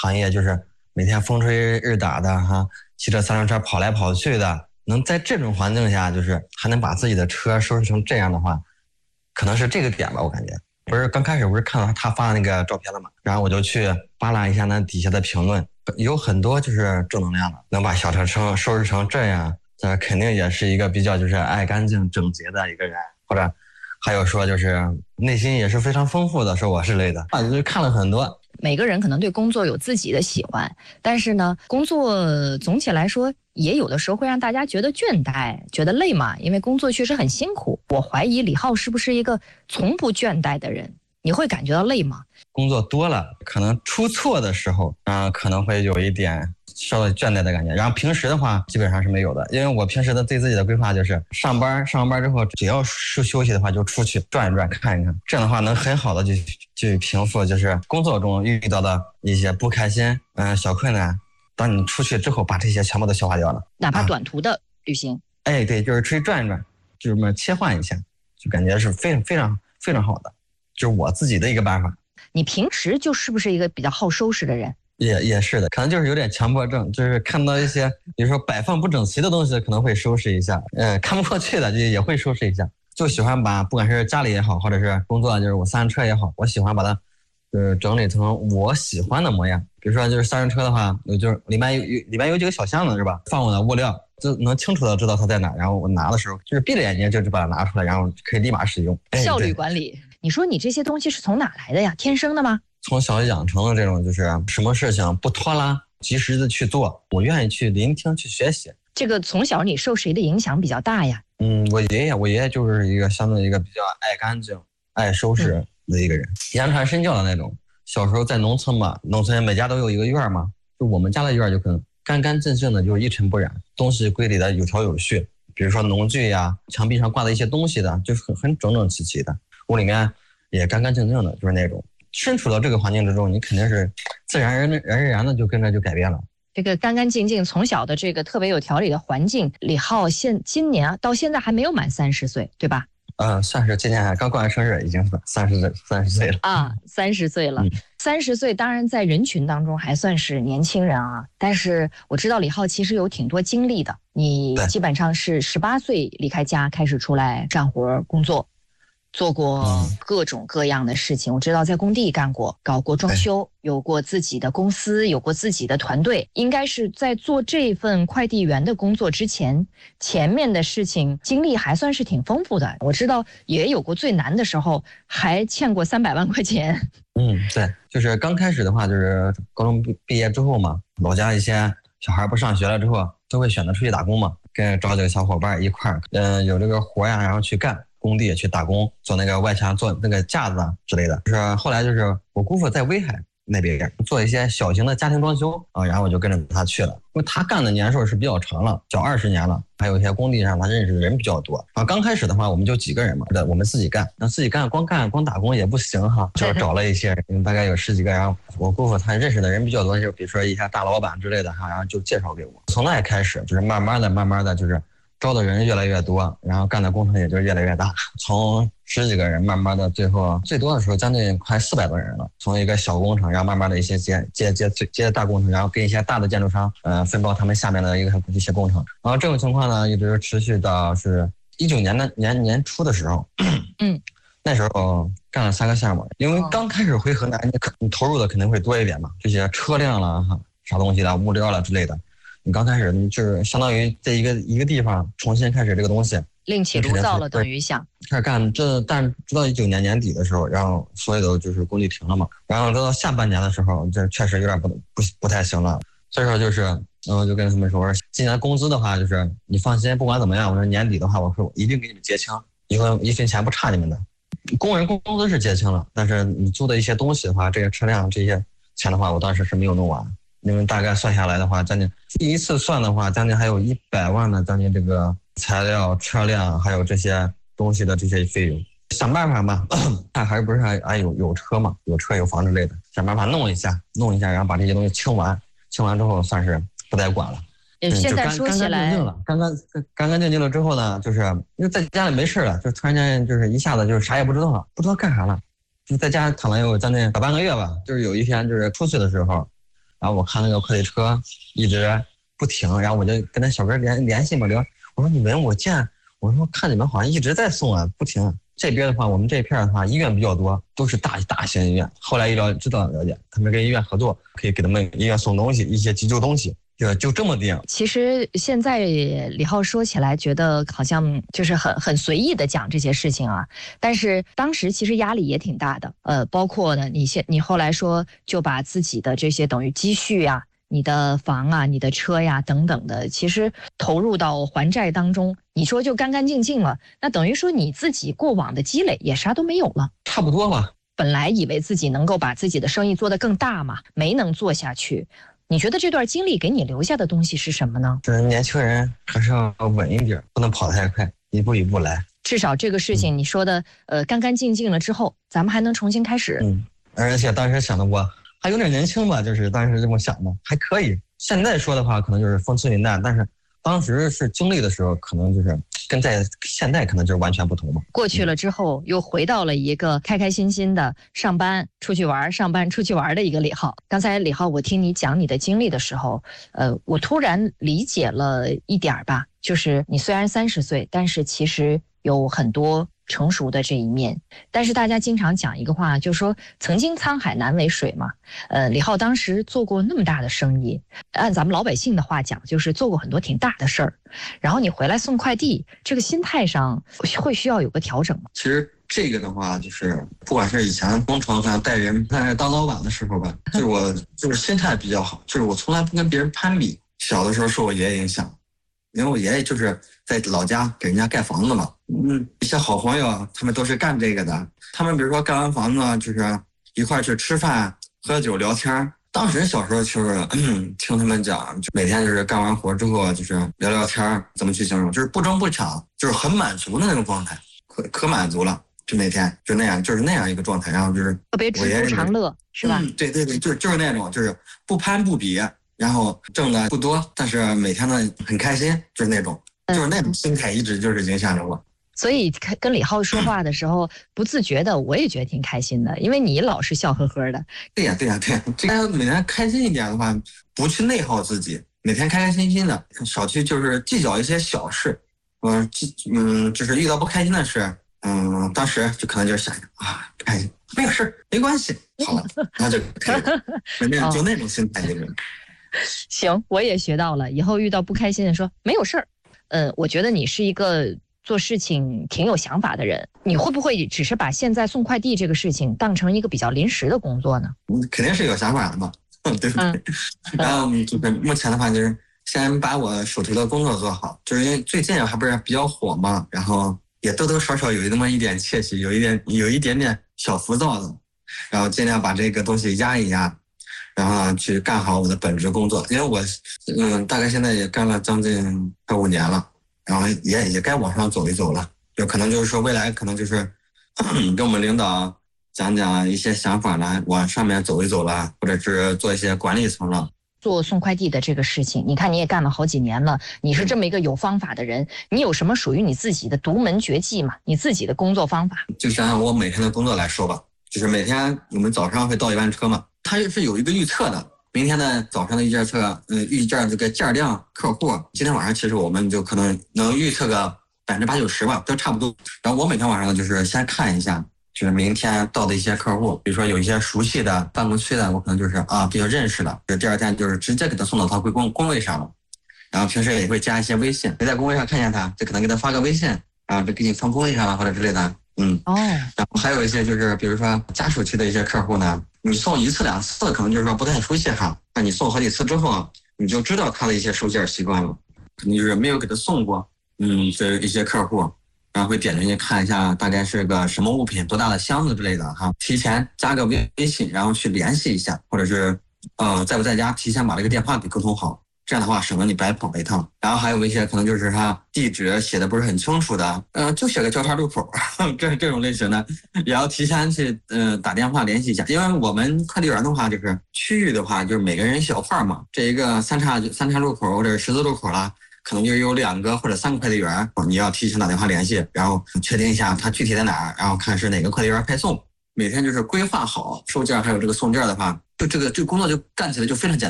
行业，就是每天风吹日打的哈，骑着三轮车跑来跑去的，能在这种环境下，就是还能把自己的车收拾成这样的话，可能是这个点吧，我感觉。不是刚开始不是看到他发的那个照片了嘛，然后我就去扒拉一下那底下的评论，有很多就是正能量的，能把小车车收拾成这样，这肯定也是一个比较就是爱干净整洁的一个人，或者还有说就是内心也是非常丰富的，说我是类的啊，就是看了很多。 每个人可能对工作有自己的喜欢，但是呢，工作总体来说也有的时候会让大家觉得倦怠，觉得累嘛，因为工作确实很辛苦。我怀疑李浩是不是一个从不倦怠的人？你会感觉到累吗？ 工作多了，可能出错的时候，可能会有一点稍微倦怠的感觉。然后平时的话，基本上是没有的，因为我平时的对自己的规划就是上完班之后，只要休息的话，就出去转一转，看一看。这样的话，能很好的去平复就是工作中遇到的一些不开心，小困难。当你出去之后，把这些全部都消化掉了， 哪怕短途的旅行。 哎，对，就是出去转一转，就是这么切换一下，就感觉是非常好的。就是我自己的一个办法。 你平时就是不是一个比较好收拾的人？ 也是的，可能就是有点强迫症，就是看到一些比如说摆放不整齐的东西，可能会收拾一下，看不过去的就也会收拾一下，就喜欢把不管是家里也好，或者是工作就是我三轮车也好，我喜欢把它整理成我喜欢的模样。比如说就是三轮车的话，就是里面有几个小箱子是吧，放我的物料，就能清楚的知道它在哪，然后我拿的时候就是闭着眼睛就把它拿出来，然后可以立马使用。 效率管理。你说你这些东西是从哪来的呀？天生的吗？ 从小养成的这种，就是什么事情不拖拉，及时的去做，我愿意去聆听去学习。 这个从小你受谁的影响比较大呀？ 我爷爷就是一个相对一个比较爱干净、爱收拾的一个人，言传身教的那种。小时候在农村嘛，农村每家都有一个院嘛，就我们家的院就可能干干净净的，就一尘不染，东西归理的有条有序。比如说农具呀，墙壁上挂的一些东西的，就是很整整齐齐的。屋里面也干干净净的，就是那种身处到这个环境之中，你肯定是自然而然的就跟着就改变了。 这个干干净净，从小的这个特别有条理的环境，李浩今年到现在还没有满30岁，对吧？ 算是今年还刚过完生日，已经30岁了啊，30岁了。30岁当然在人群当中还算是年轻人啊，但是我知道李浩其实有挺多经历的。你基本上是18岁离开家开始出来干活工作。做过各种各样的事情，我知道在工地干过，搞过装修，有过自己的公司，有过自己的团队。应该是在做这份快递员的工作之前，前面的事情经历还算是挺丰富的。我知道也有过最难的时候，还欠过300万块钱。 对，就是刚开始的话，就是高中毕业之后嘛，老家一些小孩不上学了之后，都会选择出去打工嘛，跟找几个小伙伴一块儿，有这个活呀，然后去干。工地去打工，做那个外墙，做那个架子啊之类的。就是后来就是我姑父在威海那边做一些小型的家庭装修啊，然后我就跟着他去了，因为他干的年数是比较长了，小20年了，还有一些工地上他认识的人比较多啊。刚开始的话我们就几个人嘛，我们自己干，那自己干光打工也不行哈，就是找了一些人，大概有10几个，然后我姑父他认识的人比较多，就比如说一些大老板之类的哈，然后就介绍给我。从那开始就是慢慢的就是招的人越来越多，然后干的工程也就越来越大，从10几个人慢慢的最后最多的时候将近快400多人了。从一个小工程，然后慢慢的一些接大工程，然后跟一些大的建筑商分包他们下面的一些工程。然后这种情况呢一直持续到是19年的年初的时候，那时候干了3个项目，因为刚开始回河南，你投入的肯定会多一点嘛，这些车辆了哈，啥东西的物料了之类的。你刚开始你就是相当于在一个地方重新开始这个东西， 另起炉灶了，等于想开始干这，但直到19年年底的时候，然后所有的就是工地停了嘛，然后到下半年的时候，这确实有点不太行了，所以说就是，就跟他们说，今年工资的话，就是你放心，不管怎么样，我说年底的话，我说我一定给你们结清，以后1分钱不差你们的。工人工资是结清了，但是你租的一些东西的话，这些车辆这些钱的话，我当时是没有弄完。你们大概算下来的话，将近第一次算的话，将近还有100万的将近这个材料、车辆还有这些东西的这些费用。想办法吧，他还不是还有车嘛，有车有房之类的，想办法弄一下，然后把这些东西清完之后算是不再管了。 现在说起来， 干干净净了之后呢，就是因为在家里没事了，就突然间就是一下子就是啥也不知道了，不知道干啥了，就在家躺了有将近小半个月吧。就是有一天就是出去的时候。 然后我看那个快递车一直不停，然后我就跟那小哥联系嘛聊，我说你们我见，我说看你们好像一直在送啊，不停。这边的话，我们这片的话，医院比较多，都是大型医院。后来了解，他们跟医院合作，可以给他们医院送东西，一些急救东西。就这么定。 其实现在李浩说起来，觉得好像就是很随意的讲这些事情啊，但是当时其实压力也挺大的。包括呢，你后来说就把自己的这些等于积蓄啊、你的房啊、你的车呀等等的，其实投入到还债当中，你说就干干净净了，那等于说你自己过往的积累也啥都没有了， 差不多吧。 本来以为自己能够把自己的生意做得更大嘛，没能做下去。你觉得这段经历给你留下的东西是什么呢？ 就是年轻人还是要稳一点，不能跑太快，一步一步来。 至少这个事情你说的干干净净了之后，咱们还能重新开始。 而且当时想的我还有点年轻吧，就是当时这么想的，还可以。现在说的话可能就是风轻云淡，但是当时是经历的时候，可能就是跟在现在可能就是完全不同嘛。 过去了之后，又回到了一个开开心心的上班出去玩、上班出去玩的一个李浩。刚才李浩，我听你讲你的经历的时候，我突然理解了一点吧，就是你虽然30岁，但是其实有很多成熟的这一面。但是大家经常讲一个话，就是说曾经沧海难为水嘛。李浩当时做过那么大的生意，按咱们老百姓的话讲，就是做过很多挺大的事儿。然后你回来送快递，这个心态上会需要有个调整吗？ 其实这个的话，就是不管是以前工程上带人当老板的时候吧，就是我就是心态比较好，就是我从来不跟别人攀比。小的时候受我爷爷影响，因为我爷爷就是在老家给人家盖房子嘛，一些好朋友他们都是干这个的，他们比如说盖完房子就是一块去吃饭、喝酒、聊天。当时小时候就是听他们讲，就每天就是干完活之后就是聊聊天，怎么去形容，就是不争不抢，就是很满足的那种状态，可满足了，就每天就那样，就是那样一个状态，然后就是特别知足常乐，是吧？ 对，就是那种，就是不攀不比，然后挣的不多，但是每天呢很开心，就是那种心态一直就是影响着我。 所以跟李浩说话的时候，不自觉的我也觉得挺开心的，因为你老是笑呵呵的。 对呀，这个每天开心一点的话，不去内耗自己，每天开开心心的，少去就是计较一些小事。就是遇到不开心的事，当时就可能就想不开心，没有事，没关系，好了，那就可以了，就那种心态就是。 行，我也学到了，以后遇到不开心的说没有事儿。我觉得你是一个做事情挺有想法的人，你会不会只是把现在送快递这个事情当成一个比较临时的工作呢？ 肯定是有想法的嘛，对不对？然后就是目前的话，就是先把我手头的工作做好，就是因为最近还不是比较火嘛，然后也多多少少有那么一点窃喜，有一点点小浮躁的，然后尽量把这个东西压一压，然后去干好我的本职工作。因为我大概现在也干了将近快5年了。然后也该往上走一走了，有可能就是说未来可能就是跟我们领导讲讲一些想法啦，往上面走一走啦，或者是做一些管理层了。 做送快递的这个事情，你看你也干了好几年了，你是这么一个有方法的人，你有什么属于你自己的独门绝技吗？你自己的工作方法？ 就想想我每天的工作来说吧，就是每天我们早上会到一班车嘛，它是有一个预测的。明天的早上的预件这个件量客户，今天晚上其实我们就可能能预测个80%-90%吧，都差不多。然后我每天晚上就是先看一下，就是明天到的一些客户，比如说有一些熟悉的办公区的，我可能就是比较认识的，就第二天就是直接给他送到他工位上了。然后平时也会加一些微信，谁在工位上看见他，就可能给他发个微信，然后就给你放工位上了或者之类的。然后还有一些就是比如说家属区的一些客户呢，你送1次2次可能就是说不太熟悉哈，那你送好几次之后，你就知道他的一些收件习惯了。你就是没有给他送过，这一些客户，然后会点进去看一下大概是个什么物品，多大的箱子之类的哈，提前加个微信，然后去联系一下，或者是在不在家，提前把这个电话给沟通好。这样的话省得你白跑一趟。然后还有一些可能就是他地址写的不是很清楚的，就写个交叉路口，这种类型的也要提前去打电话联系一下。因为我们快递员的话，就是区域的话，就是每个人一小块嘛，这一个三岔路口或者十字路口啦，可能就有2个或者3个快递员，你要提前打电话联系，然后确定一下他具体在哪儿，然后看是哪个快递员派送。每天就是规划好收件还有这个送件的话，就这个工作就干起来就非常简单。